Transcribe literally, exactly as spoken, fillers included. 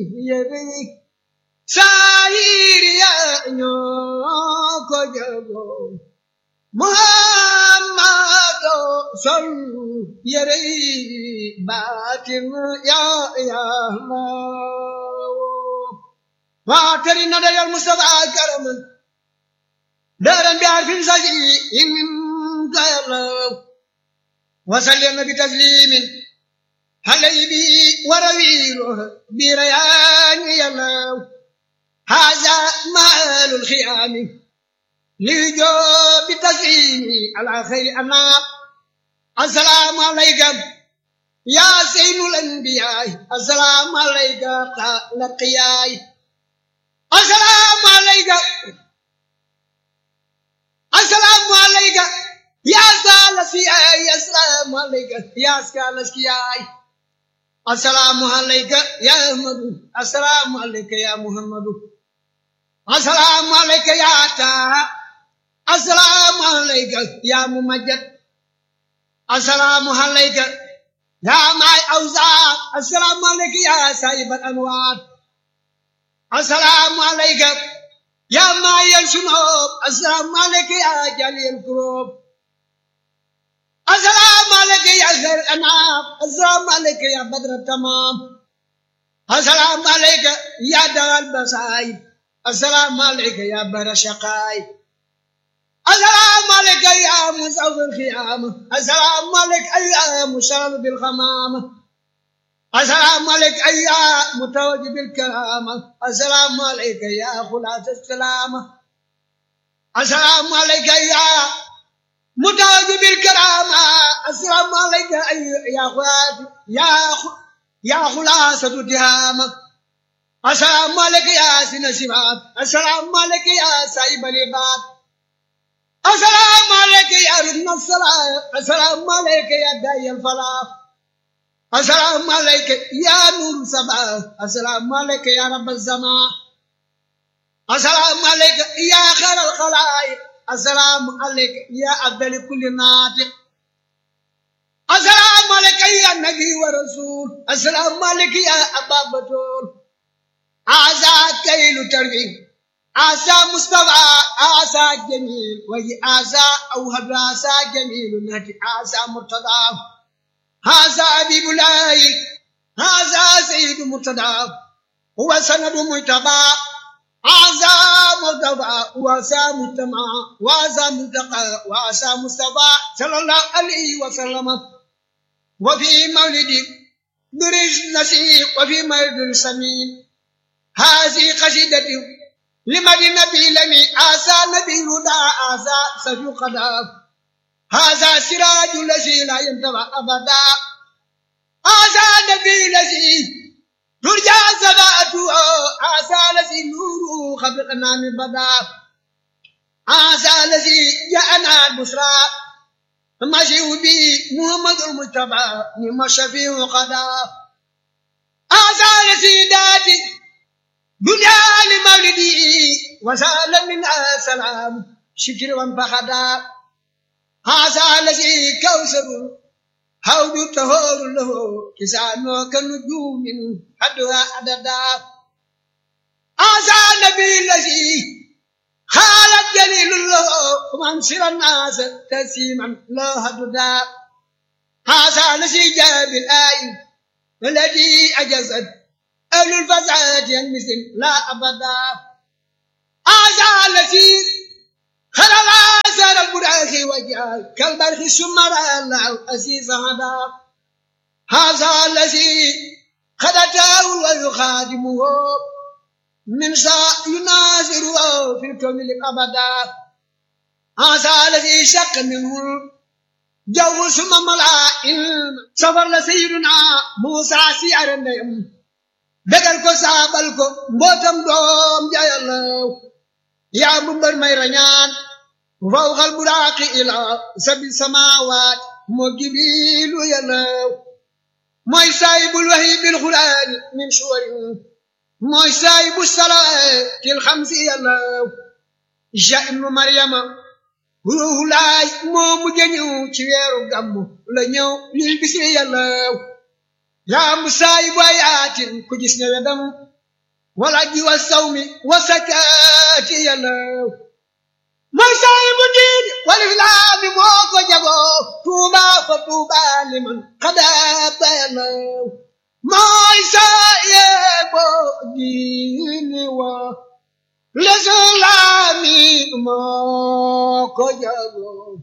yere saayir ya ñoo ko jago Muhammadu sol yere baatin ya ya واتري ندى المصطفى كرما دارا بعرف سجي منك يا الله وسلم بتسليم علي بي ورويله بريان يا الله هذا مال الخيام ليجو بتسليم على خير أنا السلام عليكم يا سيد الأنبياء السلام عليك لقياي السلام عليكم السلام عليكم يا سالسياي السلام عليكم يا سالسياي السلام عليكم يا أحمد السلام عليكم يا محمد السلام عليكم يا طه السلام عليكم يا ممجد السلام عليكم يا ماي أوزار السلام عليكم يا سايب الأنوار السلام عليكم يا ماي الشنوب السلام عليكم يا جليل الكروب السلام عليكم يا خير الأنام السلام عليكم يا بدر التمام السلام عليكم يا دار البصائر السلام عليكم يا بر الشقائق السلام عليك يا مصعب الخيامة السلام عليك يا مشرب بالخمامة السلام عليك يا متوج بالكرامة السلام عليك يا خلاص السلامة السلام عليك يا متوج بالكرامة السلام عليك يا خلاص يا يا خلاصة التهامة السلام عليك يا سين الشباب السلام عليك يا سايب العباد السلام عليك يا ركن الصلاة السلام عليك يا داعي الفلاح السلام عليك يا نور السماء السلام عليك يا رب السماء السلام عليك يا خير الخلائق السلام عليك يا أفضل كل ناطق السلام عليك يا نبي ورسول السلام عليك يا أبا بطول عزا كيل تربي عسى مصطفى عسى جميل وهي عسى أو هدراسى جميل نهتي عسى مرتضى هذا حبيب الله هذا سيد مرتضى هو سند مجتبى هذا مرتضى وعسى مجتمع وعسى منتقى وعسى مصطفى صلى الله عليه وسلم وفي مولد درج نسيق وفي مولد السمين هذه قصيدتي لمدي نبي لمي آسى نبي هدى آسى سجو قدام هذا سراج الذي لا ينتبه أبدا آسى نبي الذي ترجى سباته آسى الذي نوره خبرنا من بدا آسى الذي جاءنا البشرى مشيو بي محمد المجتبى نما شفيع قدام آسى الذي داتي دنيا لمولدي وسال من السلام شكر وانفخدا هذا الذي كوثر هود تهور له كسانو كنجوم حدها عددا هذا النبي الذي خالد جليل الله ومنصر الناس تسيما لا هددا هذا الذي جاء بالآية الذي أجزت أهل الفساد المسلم لا أبدا هذا الذي خلال آثار البراخ وجعل كالبرخ الشمر العزيز هذا هذا الذي خدته ويخادمه من شاء يناظره في الكون أبدا هذا الذي شق منه جو ثم ملائم سفر لسيدنا موسى سيار النيم dagal ko saabal ko mbootam doom ja Yàlla yaa bumbar may rañaan fawqal buraaqi ila sabi samaawaat moo jibilu Yàlla mooy saahibul wahyi bil qur'aan min suwarin mooy saahibu salaatil xamsi Yàlla Isa ibnu Maryama ruuhu laay moo mujj ñëw ci weeru gàmmu la ñëw lil bisri Yàlla yaa mu saahibu ayaatin ku gis ne wedam والعج والصوم والزكاة يلو ما صاحب الدين والإسلام موكو جابو توبا فتوبا لمن قد يلو ما صاحب الدين والإسلام موكو جابو